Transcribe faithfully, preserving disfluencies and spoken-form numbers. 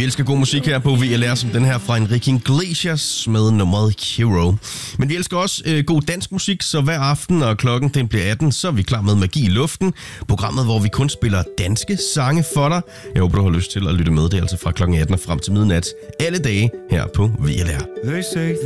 elsker god musik her på V L R, som den her fra Enrique Iglesias med nummeret Hero. Men vi elsker også øh, god dansk musik, så hver aften, når klokken den bliver atten, så er vi klar med Magi i Luften. Programmet, hvor vi kun spiller danske sange for dig. Jeg håber, du har lyst til at lytte med. Det er altså fra klokken atten og frem til midnat. Alle dage her på V L R.